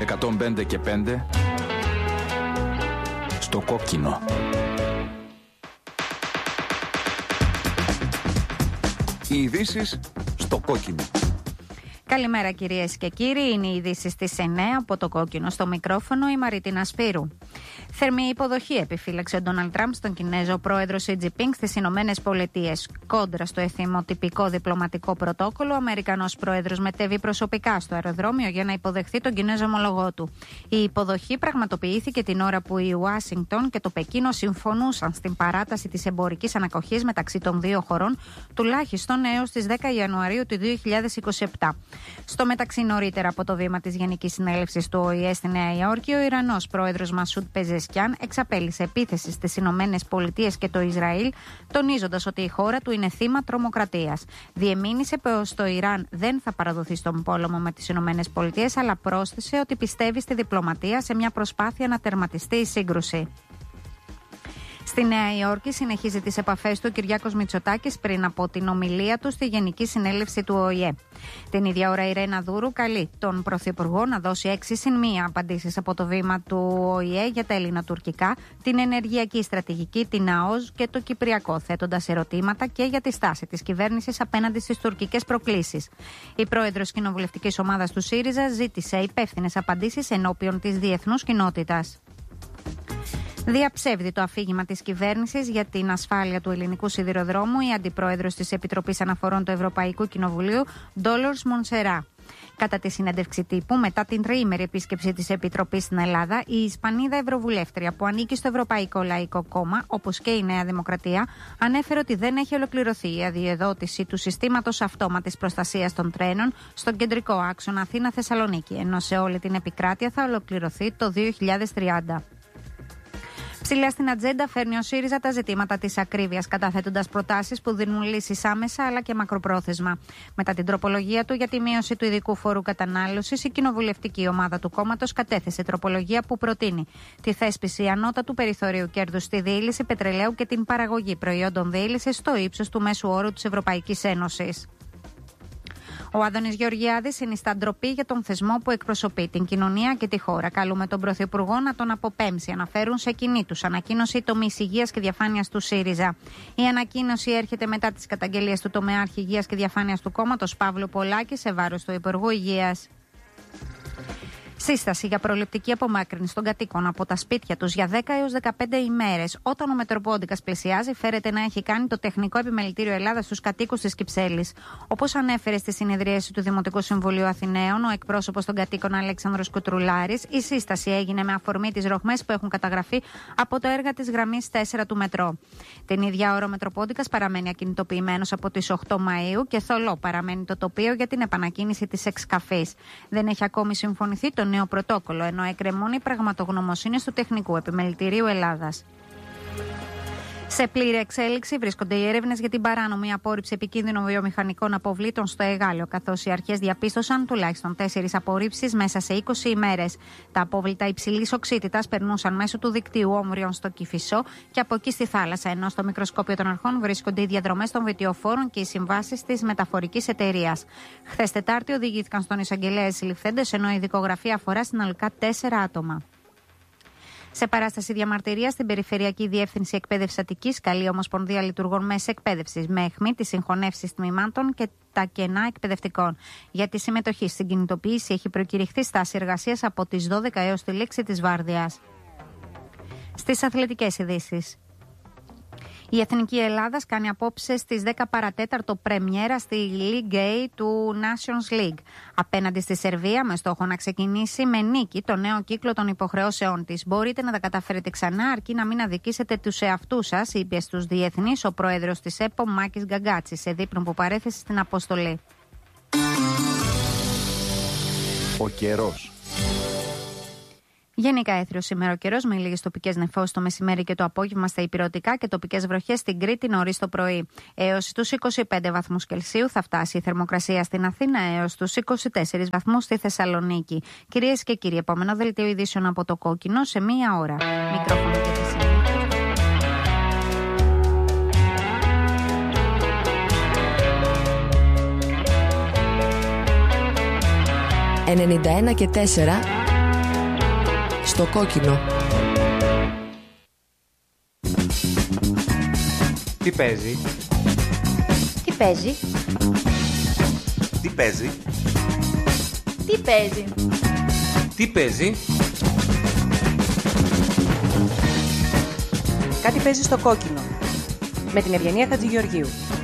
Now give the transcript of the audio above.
105 και 5 στο κόκκινο. Οι ειδήσεις στο κόκκινο. Καλημέρα κυρίες και κύριοι, είναι οι ειδήσεις στις 9 από το κόκκινο. Στο μικρόφωνο η Μαρίτινα Σπύρου. Θερμή υποδοχή επιφύλαξε ο Ντόναλντ Τραμπ στον Κινέζο πρόεδρο Σι Τζινπίνγκ στις Ηνωμένες Πολιτείες. Κόντρα στο εθιμοτυπικό διπλωματικό πρωτόκολλο, ο Αμερικανός πρόεδρος μετέβη προσωπικά στο αεροδρόμιο για να υποδεχθεί τον Κινέζο ομολογό του. Η υποδοχή πραγματοποιήθηκε την ώρα που η Ουάσιγκτον και το Πεκίνο συμφωνούσαν στην παράταση της εμπορικής ανακοχής μεταξύ των δύο χωρών, τουλάχιστον έως τις 10 Ιανουαρίου του 2027. Στο μεταξύ, νωρίτερα από το βήμα της Γενικής Συνέλευσης του ΟΗΕ στη Νέα Υόρκη, ο Ιρανός πρόεδρος Μασούντ Πεζεσκιάν εξαπέλυσε επίθεση στις Ηνωμένες Πολιτείες και το Ισραήλ, τονίζοντας ότι η χώρα του είναι θύμα τρομοκρατίας. Διεμήνυσε πως το Ιράν δεν θα παραδοθεί στον πόλεμο με τις Ηνωμένες Πολιτείες, αλλά πρόσθεσε ότι πιστεύει στη διπλωματία σε μια προσπάθεια να τερματιστεί η σύγκρουση. Στη Νέα Υόρκη συνεχίζει τις επαφές του ο Κυριάκος Μητσοτάκης πριν από την ομιλία του στη Γενική Συνέλευση του ΟΗΕ. Την ίδια ώρα η Ρένα Δούρου καλεί τον Πρωθυπουργό να δώσει 6+1 απαντήσεις από το βήμα του ΟΗΕ για τα ελληνοτουρκικά, την ενεργειακή στρατηγική, την ΑΟΣ και το Κυπριακό, θέτοντας ερωτήματα και για τη στάση της κυβέρνησης απέναντι στις τουρκικές προκλήσεις. Η πρόεδρος κοινοβουλευτικής ομάδας του ΣΥΡΙΖΑ ζήτησε υπεύθυνες απαντήσεις ενώπιον της διεθνούς κοινότητας. Διαψεύδει το αφήγημα της κυβέρνησης για την ασφάλεια του ελληνικού σιδηροδρόμου η αντιπρόεδρος της Επιτροπής Αναφορών του Ευρωπαϊκού Κοινοβουλίου, Ντόλορς Μονσερά. Κατά τη συνέντευξη τύπου, μετά την τριήμερη επίσκεψη της Επιτροπής στην Ελλάδα, η Ισπανίδα Ευρωβουλεύτρια που ανήκει στο Ευρωπαϊκό Λαϊκό Κόμμα, όπως και η Νέα Δημοκρατία, ανέφερε ότι δεν έχει ολοκληρωθεί η αδειοδότηση του συστήματος αυτόματης προστασίας των τρένων στον κεντρικό άξονα Αθήνα-Θεσσαλονίκη, ενώ σε όλη την επικράτεια θα ολοκληρωθεί το 2030. Ψηλά στην ατζέντα φέρνει ο ΣΥΡΙΖΑ τα ζητήματα της ακρίβειας, καταθέτοντας προτάσεις που δίνουν λύσεις άμεσα αλλά και μακροπρόθεσμα. Μετά την τροπολογία του για τη μείωση του ειδικού φόρου κατανάλωσης, η κοινοβουλευτική ομάδα του κόμματος κατέθεσε τροπολογία που προτείνει τη θέσπιση ανώτατου περιθωρίου κέρδους στη διήλυση πετρελαίου και την παραγωγή προϊόντων διήλυσης στο ύψος του μέσου όρου της Ευρωπαϊκής Ένωσης. Ο Άδωνης Γεωργιάδης συνιστά ντροπή για τον θεσμό που εκπροσωπεί την κοινωνία και τη χώρα. Καλούμε τον Πρωθυπουργό να τον αποπέμψει, αναφέρουν σε κοινή τους ανακοίνωση τομείς υγείας και διαφάνειας του ΣΥΡΙΖΑ. Η ανακοίνωση έρχεται μετά τις καταγγελίες του τομεάρχη υγείας και διαφάνειας του κόμματος Παύλου Πολάκη σε βάρος του Υπουργού Υγείας. Σύσταση για προληπτική απομάκρυνση των κατοίκων από τα σπίτια τους για 10 έως 15 ημέρες. Όταν ο Μητροπόντικας πλησιάζει, φέρεται να έχει κάνει το Τεχνικό Επιμελητήριο Ελλάδας στους κατοίκους της Κυψέλης. Όπως ανέφερε στη συνεδρίαση του Δημοτικού Συμβουλίου Αθηναίων ο εκπρόσωπος των κατοίκων Αλέξανδρος Κουτρουλάρης, η σύσταση έγινε με αφορμή τις ρογμές που έχουν καταγραφεί από το έργα της γραμμής 4 του μετρό. Την ίδια ώρα ο Μητροπόντικας παραμένει ακινητοποιημένος από τις 8 Μαΐου και θολό παραμένει το τοπίο για την επανακίνηση της εξκαφής. Δεν έχει ακόμη συμφωνηθεί το νέο πρωτόκολλο, ενώ εκκρεμούν οι πραγματογνωμοσύνες του Τεχνικού Επιμελητηρίου Ελλάδας. Σε πλήρη εξέλιξη βρίσκονται οι έρευνες για την παράνομη απόρριψη επικίνδυνων βιομηχανικών αποβλήτων στο Εγάλεο, καθώς οι αρχές διαπίστωσαν τουλάχιστον 4 απορρίψεις μέσα σε 20 ημέρες. Τα απόβλητα υψηλής οξύτητας περνούσαν μέσω του δικτύου όμβριων στο Κηφισό και από εκεί στη θάλασσα, ενώ στο μικροσκόπιο των αρχών βρίσκονται οι διαδρομές των βιτιοφόρων και οι συμβάσεις της μεταφορικής εταιρείας. Χθες Τετάρτη οδηγήθηκαν στον εισαγγελέα οι συλληφθέντες, ενώ η δικογραφία αφορά συνολικά 4 άτομα. Σε παράσταση διαμαρτυρίας στην Περιφερειακή Διεύθυνση Εκπαίδευσης Αττικής, καλεί Ομοσπονδία Λειτουργών Μέσης Εκπαίδευσης με αιχμή τις συγχωνεύσεις τμήματων και τα κενά εκπαιδευτικών. Για τη συμμετοχή στην κινητοποίηση έχει προκηρυχθεί στάση εργασίας από τις 12 έως τη λήξη της βάρδιας. Στις αθλητικές ειδήσεις. Η Εθνική Ελλάδας κάνει απόψε στις 10 παρατέταρτο πρεμιέρα στη League A του Nations League απέναντι στη Σερβία, με στόχο να ξεκινήσει με νίκη το νέο κύκλο των υποχρεώσεών της. Μπορείτε να τα καταφέρετε ξανά, αρκεί να μην αδικήσετε τους εαυτούς σας, είπε στους διεθνείς ο πρόεδρος της ΕΠΟ Μάκης Γκαγκάτσης σε δείπνο που παρέθεσε στην αποστολή. Ο καιρός. Γενικά έθριος σήμερα ο καιρός, με λίγες τοπικές νεφώσεις το μεσημέρι και το απόγευμα στα ηπειρωτικά και τοπικές βροχές στην Κρήτη νωρίς το πρωί. Έως τους 25 βαθμούς Κελσίου θα φτάσει η θερμοκρασία στην Αθήνα, έως τους 24 βαθμούς στη Θεσσαλονίκη. Κυρίες και κύριοι, επόμενο δελτίο ειδήσεων από το Κόκκινο σε μία ώρα. Μικρόφωνο και τη 91 και 4 στο κόκκινο. Τι παίζει? Τι παίζει? Τι παίζει? Τι παίζει? Τι παίζει? Κάτι παίζει στο κόκκινο. Με την Ευγενία Χατζηγεωργίου.